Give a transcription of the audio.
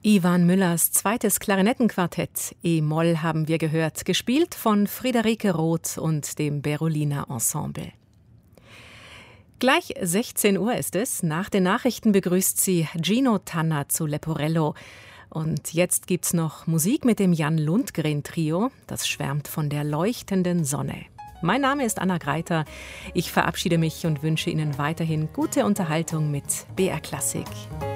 Ivan Müllers zweites Klarinettenquartett E-Moll haben wir gehört, gespielt von Friederike Roth und dem Berolina Ensemble. Gleich 16 Uhr ist es. Nach den Nachrichten begrüßt sie Gino Tanner zu Leporello. Und jetzt gibt's noch Musik mit dem Jan Lundgren Trio. Das schwärmt von der leuchtenden Sonne. Mein Name ist Anna Greiter. Ich verabschiede mich und wünsche Ihnen weiterhin gute Unterhaltung mit BR Klassik.